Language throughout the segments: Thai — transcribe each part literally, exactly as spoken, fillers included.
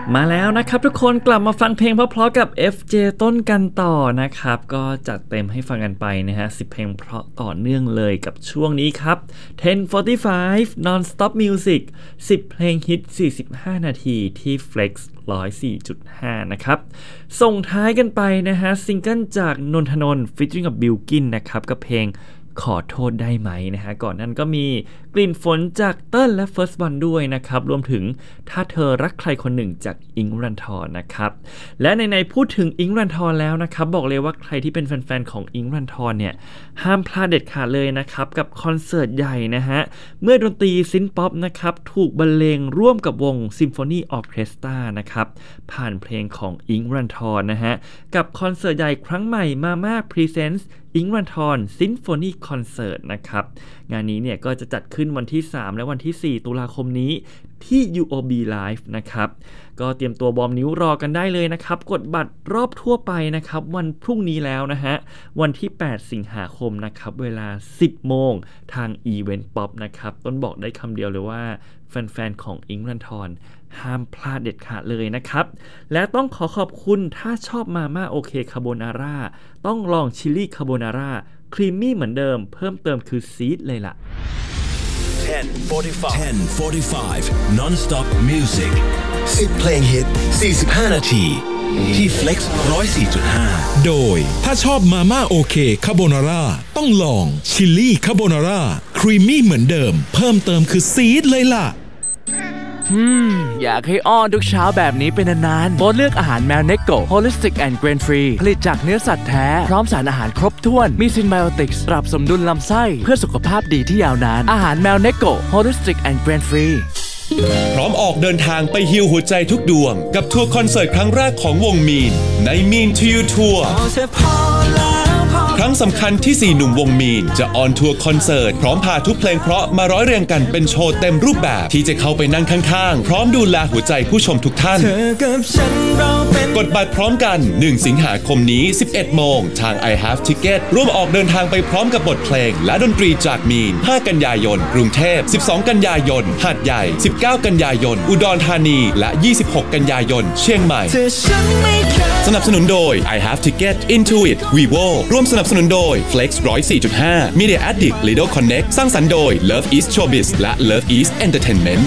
มาแล้วนะครับทุกคนกลับมาฟังเพลงเพราะๆกับ เอฟ เจ ต้นกันต่อนะครับก็จัดเต็มให้ฟังกันไปนะฮะสิบเพลงเพราะต่อเนื่องเลยกับช่วงนี้ครับสิบ สี่สิบห้า Non-Stop Music สิบเพลงฮิตสี่สิบห้านาทีที่ Flex หนึ่งร้อยสี่จุดห้า นะครับส่งท้ายกันไปนะฮะซิงเกิลจากนนทนนท์ฟีเจอริ่งกับบิลกินนะครับกับเพลงขอโทษได้ไหมนะฮะก่อนนั้นก็มีกลิ่นฝนจากเติ้ลและ First One ด้วยนะครับรวมถึงถ้าเธอรักใครคนหนึ่งจากอิงค์วรันธรนะครับและในๆพูดถึงอิงค์วรันธรแล้วนะครับบอกเลยว่าใครที่เป็นแฟนๆของอิงค์วรันธรเนี่ยห้ามพลาดเด็ดขาดเลยนะครับกับคอนเสิร์ตใหญ่นะฮะเมื่อดนตรีซินป๊อปนะครับถูกบรรเลงร่วมกับวงซิมโฟนีออร์เคสตรานะครับผ่านเพลงของอิงค์วรันธรนะฮะกับคอนเสิร์ตใหญ่ครั้งใหม่มาม่าพรีเซนต์อิงค์วรันธรซิมโฟนีคอนเสิร์ตนะครับงานนี้เนี่ยก็จะจัดขึ้นวันที่สามและวันที่สี่ตุลาคมนี้ที่ ยู โอ บี Live นะครับก็เตรียมตัวบอร์มนิ้วรอกันได้เลยนะครับกดบัตรรอบทั่วไปนะครับวันพรุ่งนี้แล้วนะฮะวันที่แปดสิงหาคมนะครับเวลา สิบโมงทาง Event Pop นะครับต้นบอกได้คำเดียวเลยว่าแฟนๆของอิงค์วรันธรห้ามพลาดเด็ดขาดเลยนะครับและต้องขอขอบคุณถ้าชอบมาม่าโอเคคาโบนาร่าต้องลองชิลลี่คาโบนาร่าครีมมี่เหมือนเดิมเพิ่มเติมคือซีดเลยล่ะสิบ สี่สิบห้า Non-Stop Music สิบเพลงฮิตสี่สิบห้านาทีที่ Flex หนึ่งร้อยสี่จุดห้าโดยถ้าชอบมาม่าโอเคคาโบนาร่าต้องลองชิลลี่คาโบนาร่าครีมมี่เหมือนเดิมเพิ่มเติมคือซีดเลยล่ะอืมอยากให้อ้อนทุกเช้าแบบนี้เป็นนานๆโบสเลือกอาหารแมวเนโก Holistic and Grain Free ผลิตจากเนื้อสัตว์แท้พร้อมสารอาหารครบถ้วนมีซินไบโอติกส์ปรับสมดุลลำไส้เพื่อสุขภาพดีที่ยาวนานอาหารแมวเนโก Holistic and Grain Free พร้อมออกเดินทางไปฮีลหัวใจทุกดวงกับทัวร์คอนเสิร์ตครั้งแรกของวงมีนใน Mean to You Tour ครั้งสำคัญที่สี่หนุ่มวงมีนจะออนทัวร์คอนเสิร์ตพร้อมพาทุกเพลงเพราะมาร้อยเรียงกันเป็นโชว์เต็มรูปแบบที่จะเข้าไปนั่งข้างๆพร้อมดูแลหัวใจผู้ชมทุกท่านกดบัตรพร้อมกันหนึ่งสิงหาคมนี้ สิบเอ็ดโมงทาง I Have Ticket ร่วมออกเดินทางไปพร้อมกับบทเพลงและดนตรีจากมีนห้ากันยายนกรุงเทพสิบสองกันยายนหาดใหญ่สิบเก้ากันยายนอุดรธานีและยี่สิบหกกันยายนเชียงใหม่สนับสนุนโดย I Have Ticket Intuit Vivo ร่วมสนับสนุนโดย Flex หนึ่งร้อยสี่จุดห้า Media Addict Lido Connect สร้างสรรค์โดย Love East Showbiz และ Love East Entertainment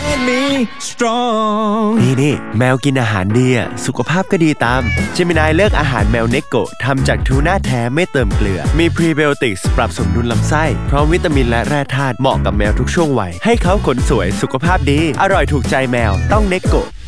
นี่นี่แมวกินอาหารดีสุขภาพก็ดีตามเจมินายเลือกอาหารแมวเนโกะทำจากทูน่าแท้ไม่เติมเกลือมีพรีไบโอติกส์ปรับสมดุลลำไส้พร้อมวิตามินและแร่ธาตุเหมาะกับแมวทุกช่วงวัยให้เขาขนสวยสุขภาพดีอร่อยถูกใจแมวต้องเนโกะ